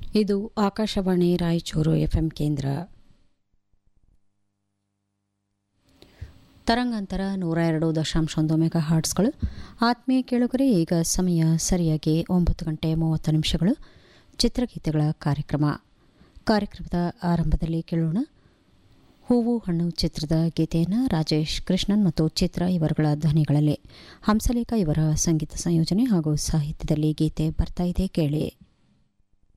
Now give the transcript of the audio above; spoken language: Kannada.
ಇದು ಆಕಾಶವಾಣಿ ರಾಯಚೂರು ಎಫ್ಎಂ ಕೇಂದ್ರ. ತರಂಗಾಂತರ 102.1 ಮೆಗಾ ಹಾರ್ಟ್ಸ್ಗಳು. ಆತ್ಮೀಯ ಕೇಳುಗರೆ, ಈಗ ಸಮಯ ಸರಿಯಾಗಿ 9:30 ಚಿತ್ರಗೀತೆಗಳ ಕಾರ್ಯಕ್ರಮದ ಆರಂಭದಲ್ಲಿ ಕೇಳೋಣ. ಹೂವು ಹಣ್ಣು ಚಿತ್ರದ ಗೀತೆಯನ್ನು ರಾಜೇಶ್ ಕೃಷ್ಣನ್ ಮತ್ತು ಚಿತ್ರ ಇವರುಗಳ ಧ್ವನಿಗಳಲ್ಲಿ, ಹಂಸಲೇಖ ಇವರ ಸಂಗೀತ ಸಂಯೋಜನೆ ಹಾಗೂ ಸಾಹಿತ್ಯದಲ್ಲಿ ಗೀತೆ ಬರ್ತಾ ಇದೆ, ಕೇಳಿ.